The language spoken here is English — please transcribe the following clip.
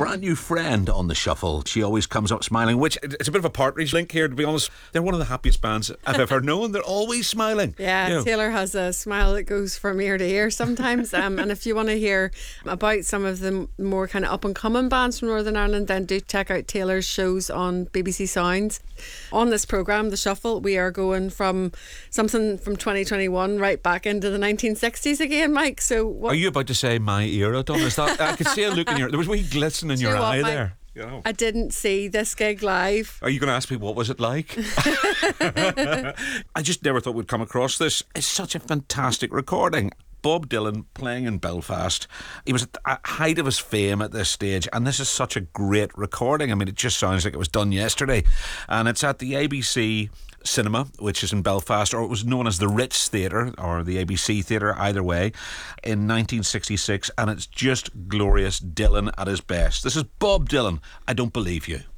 brand new friend on the shuffle. She always comes up smiling, which it's a bit of a Partridge link here, to be honest. They're one of the happiest bands I've ever known. They're always smiling. Yeah, You know. Taylor has a smile that goes from ear to ear sometimes. And if you want to hear about some of the more kind of up and coming bands from Northern Ireland, then do check out Taylor's shows on BBC Sounds. On this programme, The Shuffle, we are going from something from 2021 right back into the 1960s again, Mike. So Are you about to say my era, Don? Is that, I could see a look in your... There was a wee glisten in your what, eye Mike? there. You know. I didn't see this gig live. Are you going to ask me what was it like? I just never thought we'd come across this. It's such a fantastic recording. Bob Dylan playing in Belfast. He was at the height of his fame at this stage, and this is such a great recording. I mean, it just sounds like it was done yesterday. And it's at the ABC Cinema, which is in Belfast, or it was known as the Ritz Theatre or the ABC Theatre, either way, in 1966, and it's just glorious. Dylan at his best. This is Bob Dylan, I Don't Believe You.